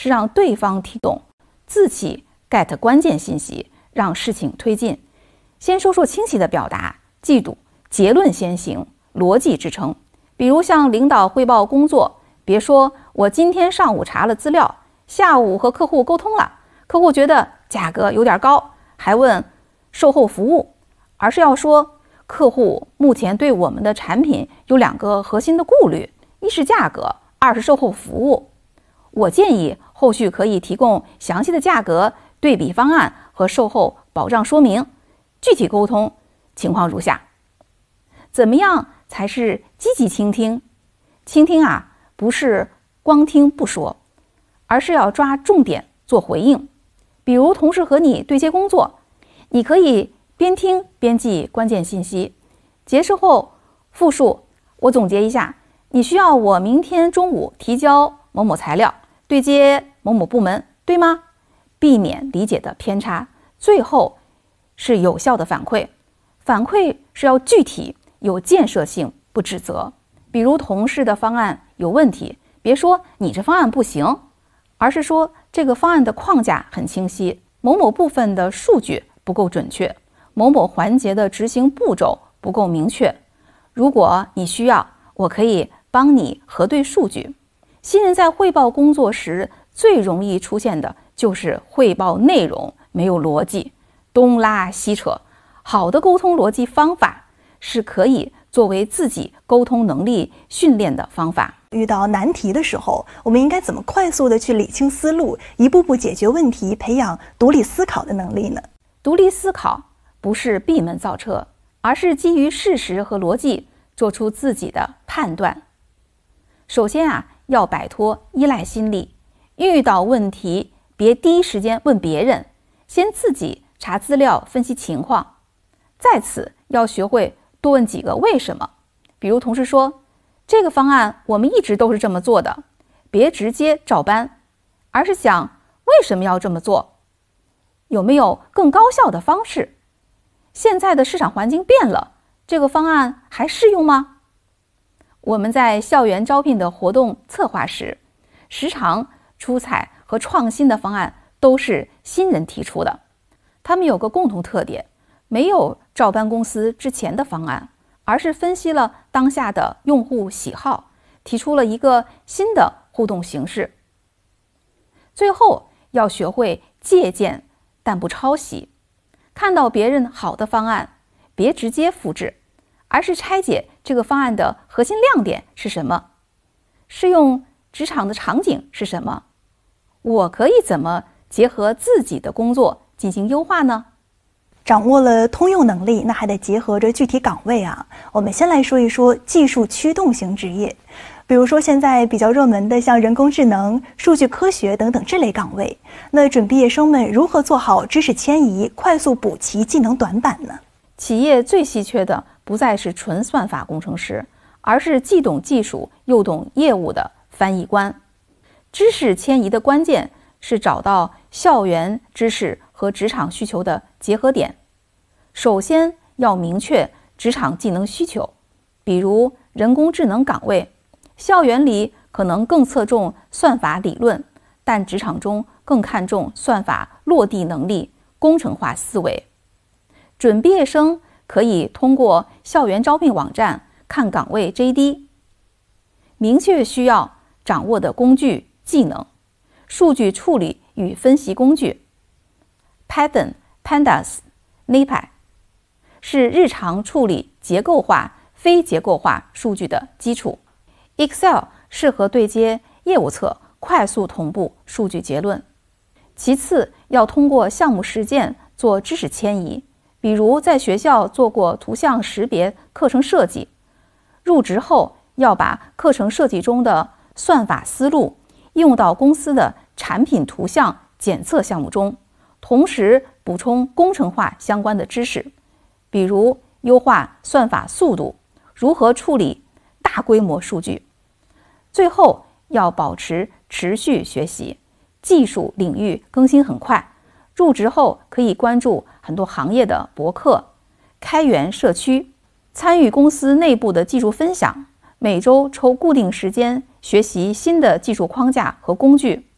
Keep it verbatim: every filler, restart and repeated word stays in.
是让对方提动，自己 get 关键信息，让事情推进。先说说清晰的表达，记住结论先行，逻辑支撑。比如向领导汇报工作，别说我今天上午查了资料，下午和客户沟通了，客户觉得价格有点高，还问售后服务，而是要说客户目前对我们的产品有两个核心的顾虑，一是价格，二是售后服务。我建议后续可以提供详细的价格对比方案和售后保障说明。具体沟通情况如下。怎么样才是积极倾听？倾听啊，不是光听不说，而是要抓重点做回应。比如同事和你对接工作，你可以边听边记关键信息，结束后复述。我总结一下，你需要我明天中午提交某某材料，对接某某部门，对吗？避免理解的偏差。最后是有效的反馈，反馈是要具体有建设性，不指责。比如同事的方案有问题，别说你这方案不行，而是说这个方案的框架很清晰，某某部分的数据不够准确，某某环节的执行步骤不够明确。如果你需要，我可以帮你核对数据。新人在汇报工作时最容易出现的就是汇报内容没有逻辑，东拉西扯。好的沟通逻辑方法是可以作为自己沟通能力训练的方法。 遇到难题的时候，我们应该怎么快速的去理清思路，一步步解决问题，培养独立思考的能力呢？ 独立思考不是闭门造车，而是基于事实和逻辑做出自己的判断。首先啊，要摆脱依赖心理，遇到问题别第一时间问别人，先自己查资料分析情况。在此要学会多问几个为什么。比如同事说这个方案我们一直都是这么做的，别直接照搬，而是想为什么要这么做，有没有更高效的方式？现在的市场环境变了，这个方案还适用吗？我们在校园招聘的活动策划时，时常出彩和创新的方案都是新人提出的。他们有个共同特点，没有照搬公司之前的方案，而是分析了当下的用户喜好，提出了一个新的互动形式。最后要学会借鉴但不抄袭，看到别人好的方案，别直接复制，而是拆解这个方案的核心亮点是什么，适用职场的场景是什么，我可以怎么结合自己的工作进行优化呢？ 掌握了通用能力，那还得结合着具体岗位啊。我们先来说一说技术驱动型职业，比如说现在比较热门的像人工智能、数据科学等等这类岗位，那准毕业生们如何做好知识迁移，快速补齐技能短板呢？ 企业最稀缺的不再是纯算法工程师，而是既懂技术又懂业务的翻译官。知识迁移的关键是找到校园知识和职场需求的结合点。首先要明确职场技能需求，比如人工智能岗位，校园里可能更侧重算法理论，但职场中更看重算法落地能力、工程化思维。准毕业生可以通过校园招聘网站看岗位 J D， 明确需要掌握的工具技能，数据处理与分析工具 Python、Pandas、NumPy 是日常处理结构化、非结构化数据的基础。Excel 适合对接业务侧，快速同步数据结论。其次，要通过项目实践做知识迁移，比如在学校做过图像识别课程设计，入职后要把课程设计中的算法思路应用到公司的产品图像检测项目中，同时补充工程化相关的知识，比如优化算法速度，如何处理大规模数据。最后要保持持续学习，技术领域更新很快，入职后可以关注很多行业的博客、开源社区，参与公司内部的技术分享，每周抽固定时间学习新的技术框架和工具。